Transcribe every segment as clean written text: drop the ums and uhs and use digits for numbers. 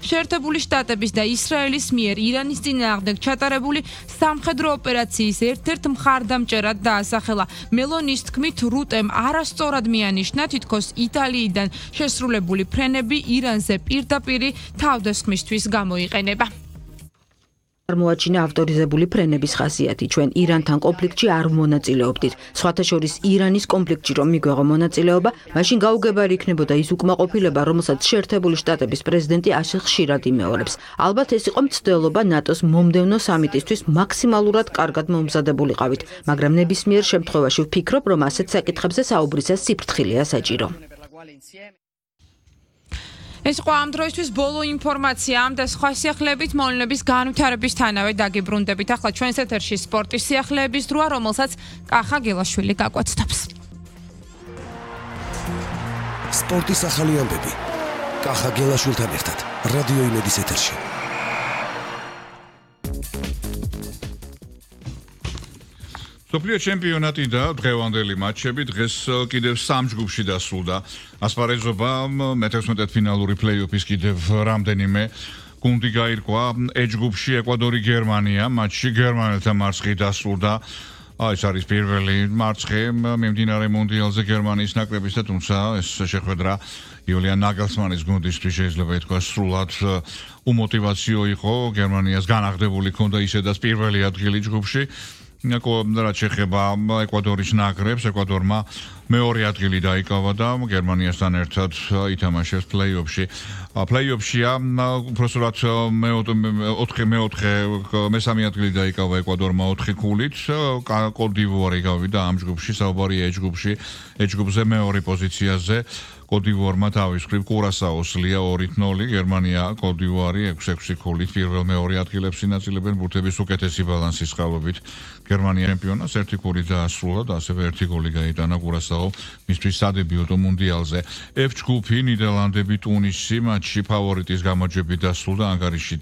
შეერთებული შტატების და ისრაელის მიერ ირანის წინააღმდეგ ჩატარებული სამხედრო ოპერაციის ერთ-ერთ მხარდამჭერად დაასახელა. მელონის თქმით, რუტემ არასწორად მიანიშნა, თითქოს იტალიიდან შესრულებული ფრენები ირანზე პირდაპირი თავდასხმისთვის გამოიყენება. Წარმოაჩინა ავტორიზებული ფრენების ხასიათი. ჩვენ ირანთან კონფლიქტში არ მონაწილეობდით. სხვათა შორის ირანის კონფლიქტში რომ მიგვეღო მონაწილეობა, მაშინ გაუგებარი იქნებოდა ის უკმაყოფილება, რომელსაც შეერთებული შტატების პრეზიდენტი ასე ხშირად იმეორებს. ალბათ ეს იყო მცდელობა ნატოს მომდევნო სამიტისთვის მაქსიმალურად კარგად მომზადებულიყავით, მაგრამ ნებისმიერ შემთხვევაში ვფიქრობ, რომ ასეთ საკითხებზე საუბრისას სიფრთხილეა საჭირო. ეს იყო ამ დროისთვის ბოლო ინფორმაცია ამ და სხვა სიახლეებით მოვლენების განვითარებისთანავე დაგიბრუნდებით. ახლა ჩვენს ეთერში სპორტის სიახლეების დროა, რომელსაც კახა გელაშვილი გაგვაცნობს. სპორტის ახალი ამბები. კახა გელაშვილთან ერთად რადიო იმედის ეთერში. მსოფლიო ჩემპიონატი და დღევანდელი მატჩები დღეს კიდევ 3 ჯგუფში დასრულდა. ასპარეზობა მე-16 ფინალური პლეი-ოფის კიდევ რამდენიმე გუნდი გაირკვა. E ჯგუფში ეკვადორი გერმანია, მატჩი გერმანელთა მარცხი დასრულდა. ეს არის პირველი მარცხი მიმდინარე მუნდიალზე გერმანიის ნაკრების და თუმცა ეს შეხვედრა იულიან ნაგელსმანის გუნდისთვის შეიძლება ითქვას სრულად უმოტივაციო იყო. გერმანიას განაღდებული ჰქონდა ისედაც პირველი ადგილი ჯგუფში. რაც შეეხება ეკვადორის ნაკრებს, ეკვადორმა მეორე ადგილი დაიკავა და გერმანიასთან ერთად ითამაშებს პლეი-ოფში. პლეი-ოფშია უბრალოდ მესამე ადგილი დაიკავა ეკვადორმა 4 ქულით, კოტ-დ'ივუარი გავიდა ამ ჯგუფში, საუბარია E ჯგუფზე მეორე პოზიციაზე. კოტ-დ'ივუარმა თავის მხრივ კურასაოს ლია 2-0, გერმანია, კოტ-დ'ივუარი 6-6 ქულით პირველ-მეორე ადგილებს ინაწილებენ ბურთების უკეთესი ბალანსის წყალობით. გერმანია ჩემპიონატს 1 ქულით დაასრულა და ასევე 1 გოლი გაიტანა კურასაო მისთვის სადებიუტო მუნდიალზე. F ჯგუფი ნიდერლანდები, ტუნისი მატჩი ფავორიტის გამოჯებით დასრულდა ანგარიშით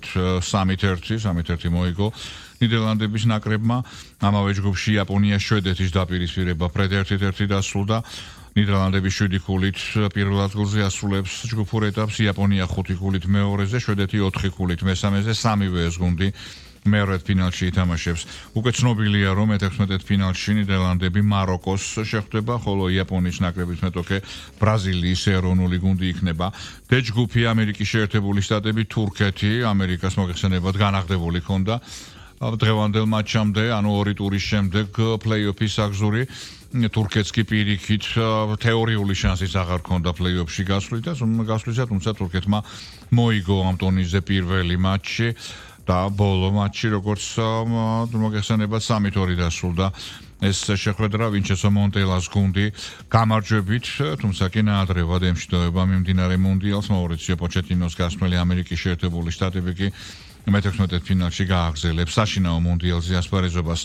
3-1 მოიგო ნიდერლანდების ნაკრებმა. ამავე ჯგუფში იაპონია შვედეთის დაპირისპირება ფრედ 1-1 დასრულდა. ნიდერლანდები 7 ქულით პირველ ადგილზე ასრულებს ჯგუფურ ეტაპს, იაპონია 5 ქულით მეორეზე, შვედეთი 4 ქულით მესამეზე, სამივე ეს გუნდი მეორე ფინალში ითამაშებს. უკვე ცნობილია, რომ მე-16 ფინალში ნიდერლანდები მაროკოს შეხვდება, ხოლო იაპონიის ნაკრების მეტოქე ბრაზილიის ეროვნული გუნდი იქნება. D ჯგუფი ამერიკის შეერთებული შტატები, თურქეთი, ამერიკას მოგეხსენებათ განაღდებული ჰქონდა დღევანდელ მატჩამდე, ანუ 2 ტურის შემდეგ პლეი-ოფის აგზური. თურქეთს კი პირიქით თეორიული შანსიც აღარ ჰქონდა პლეი-ოფში გასვლისა, თუმცა თურქეთმა მოიგო ამ ტურნირზე პირველი მატჩი და ბოლო მატჩი, როგორც მოგეხსენებათ 3-2 დასრულდა. ეს შეხვედრა ვინჩენცო მონტელას გუნდი გამარჯვებით, თუმცა კი ნაადრევად ემშვიდობა მიმდინარე მუნდიალს. მაურიციო პოჩეტინოს გასვლელი ამერიკის შეერთებული შტატები კი მე-16 ფინალში გააგრძელებს საშინაო მუნდიალზე ასპარეზობას.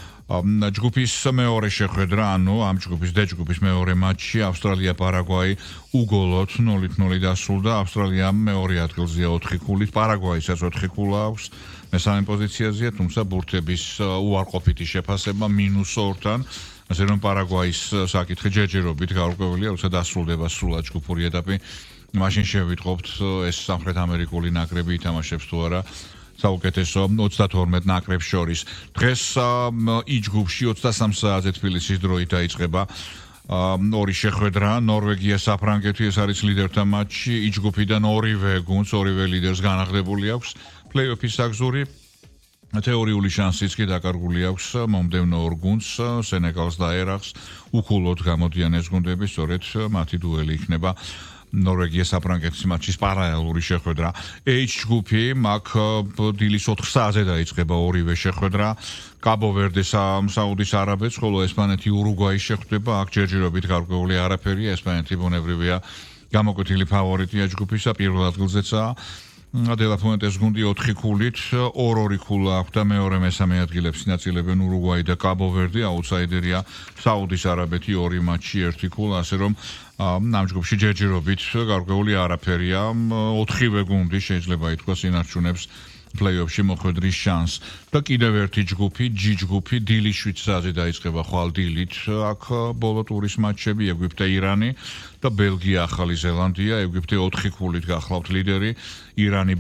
ჯგუფის მეორე შეხვედრა, ანუ ამ ჯგუფის D ჯგუფის მეორე მატჩი ავსტრალია-პარაგვაი უგოლოდ 0-0 დასრულდა. ავსტრალიამ მეორე ადგილზეა 4 ქულით, პარაგვაისაც 4 ქულა აქვს მესამე პოზიციაზეა, თუმცა ბურთების უარყოფითი შეფასება -2-თან, ასე რომ პარაგვაის საკითხი ჯერჯერობით გაურკვევლია, როცა დასრულდება სრულად ჯგუფური ეტაპი. მაშინ შევიტყობთ ეს სამხრეთ ამერიკული ნაკრები ითამაშებს თუ არა საუკეთესო 32 ნაკრებს შორის. დღეს E ჯგუფში 23 საათზე თბილისის დროით დაიწყება ორი შეხვედრა, ნორვეგია საფრანგეთი, ეს არის ლიდერთა მატჩი. E ჯგუფიდან ორივე გუნდს, ორივე ლიდერს განაღდებული აქვს პლეი-ოფის აგზური. თეორიული შანსიც კი დაკარგული აქვს მომდევნო ორ გუნდს, სენეგალს და ერაყს. უქულოდ გამოდიან ეს გუნდები, სწორედ მათი დუელი იქნება. ნორვეგია საფრანგეთის მატჩის პარალელური შეხვედრა. H ჯგუფი მაგ დილის 4 საათზე დაიწყება ორივე შეხვედრა. კაბო-ვერდე საუდის არაბეთს, ხოლო ესპანეთი ურუგვაის შეხვდება. აქ ჯერჯერობით გარკვეული არაფერია, ესპანეთი ბუნებრივია გამოკვეთილი ფავორიტია ჯგუფისა, პირველ ადგილზეცაა. დელაფუენტეს გუნდი 4 ქულით, 2 ქულა აქვს და მეორე მესამე ადგილებს ინაწილებენ ურუგვაი და კაბო-ვერდე, აუტსაიდერია საუდის არაბეთი 2 მატჩი 1 ქულა, ასე რომ ამ ჯგუფში ჯერჯერობით გარკვეული არაფერია. 4-ვე გუნდი შეიძლება ითქვას ინარჩუნებს პლეი-ოფში მოხვედრის შანსს. და კიდევ ერთი ჯგუფი, G ჯგუფი, დილის 7 საათზე დაიწყება ხვალ დილით. აქ ბოლო ტურის მატჩები, ეგვიპტე, ირანი და ბელგია, ახალი ზელანდია. ეგვიპტე 4 ქულით გახლავთ ლიდერი, ირანი